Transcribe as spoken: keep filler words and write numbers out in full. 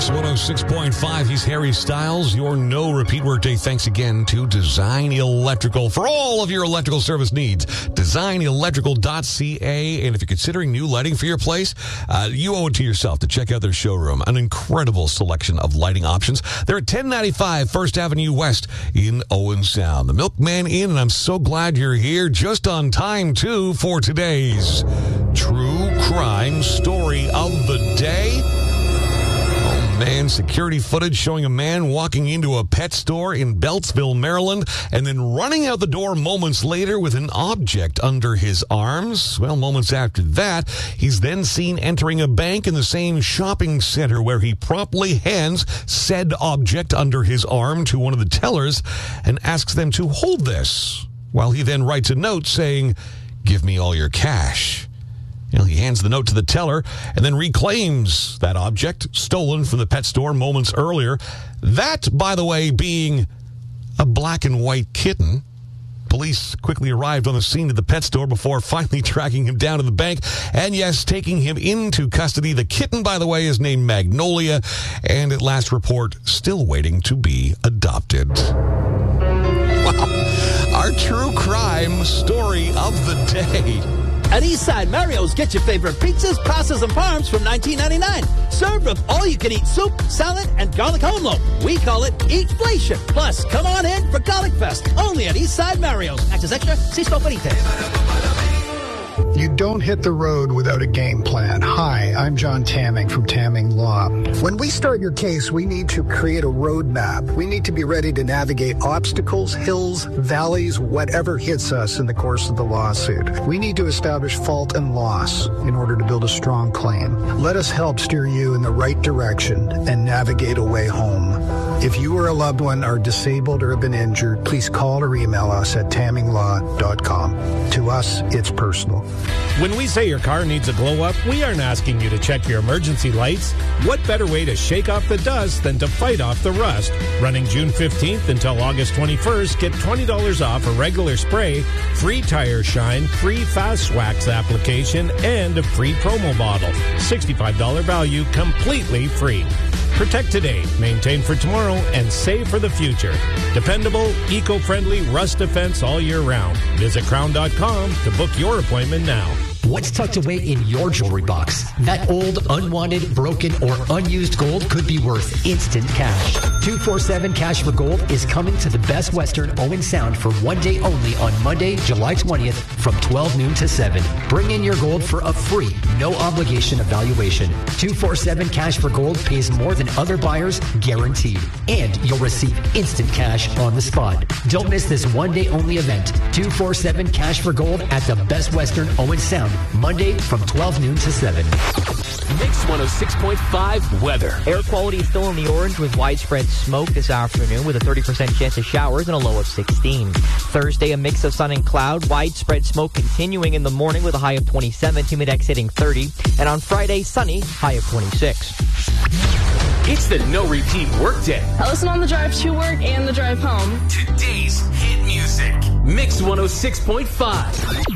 Mix one oh six point five. He's Harry Styles. Your no repeat workday. Thanks again to Design Electrical for all of your electrical service needs. design electrical dot c a. And if you're considering new lighting for your place, uh, you owe it to yourself to check out their showroom. An incredible selection of lighting options. They're at ten ninety-five First Avenue West in Owen Sound. The Milkman Inn, and I'm so glad you're here just on time, too, for today's True Crime Story of the Day. Oh, man, security footage showing a man walking into a pet store in Beltsville, Maryland, and then running out the door moments later with an object under his arms. Well, moments after that, he's then seen entering a bank in the same shopping center where he promptly hands said object under his arm to one of the tellers and asks them to hold this, while he then writes a note saying, "Give me all your cash." You know, he hands the note to the teller and then reclaims that object stolen from the pet store moments earlier. That, by the way, being a black and white kitten. Police quickly arrived on the scene of the pet store before finally tracking him down to the bank and, yes, taking him into custody. The kitten, by the way, is named Magnolia, and at last report, still waiting to be adopted. Wow. Our true crime story of the day. At Eastside Mario's, get your favorite pizzas, pastas, and parms from nineteen ninety-nine. Served with all-you-can-eat soup, salad, and garlic home loaf. We call it Eatflation. Plus, come on in for Garlic Fest, only at Eastside Mario's. Access extra, see Scope You don't hit the road without a game plan. Hi, I'm John Tamming from Tamming Law. When we start your case, we need to create a roadmap. We need to be ready to navigate obstacles, hills, valleys, whatever hits us in the course of the lawsuit. We need to establish fault and loss in order to build a strong claim. Let us help steer you in the right direction and navigate a way home. If you or a loved one are disabled or have been injured, please call or email us at tamming law dot com. To us, it's personal. When we say your car needs a glow-up, we aren't asking you to check your emergency lights. What better way to shake off the dust than to fight off the rust? Running June fifteenth until August twenty-first, get twenty dollars off a regular spray, free tire shine, free fast wax application, and a free promo bottle. sixty-five dollars value, completely free. Protect today, maintain for tomorrow, and save for the future. Dependable, eco-friendly rust defense all year round. Visit crown dot com to book your appointment now. What's tucked away in your jewelry box? That old, unwanted, broken, or unused gold could be worth instant cash. two forty-seven Cash for Gold is coming to the Best Western Owen Sound for one day only on Monday, July twentieth from twelve noon to seven. Bring in your gold for a free, no obligation evaluation. two forty-seven Cash for Gold pays more than other buyers, guaranteed. And you'll receive instant cash on the spot. Don't miss this one day only event. two forty-seven Cash for Gold at the Best Western Owen Sound. Monday from twelve noon to seven. Mix one oh six point five weather. Air quality is still in the orange with widespread smoke this afternoon with a thirty percent chance of showers and a low of sixteen. Thursday, a mix of sun and cloud. Widespread smoke continuing in the morning with a high of twenty-seven. Humidex hitting thirty. And on Friday, sunny, high of twenty-six. It's the no repeat workday. I listen on the drive to work and the drive home. Today's hit music. Mix one oh six point five.